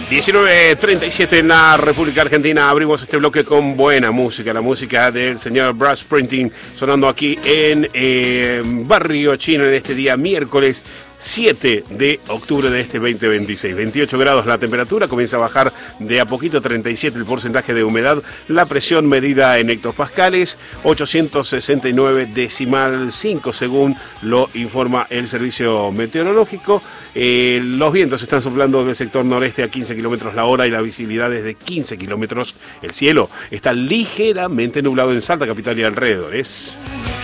19:37 en la República Argentina. Abrimos este bloque con buena música, la música del señor Bruce Springsteen, sonando aquí en Barrio Chino en este día miércoles 7 de octubre de este 2026. 28 grados la temperatura, comienza a bajar de a poquito, 37 el porcentaje de humedad, la presión medida en hectopascales, 869,5 según lo informa el servicio meteorológico. Los vientos están soplando del sector noreste a 15 kilómetros la hora y la visibilidad es de 15 kilómetros. El cielo está ligeramente nublado en Salta, capital y alrededores.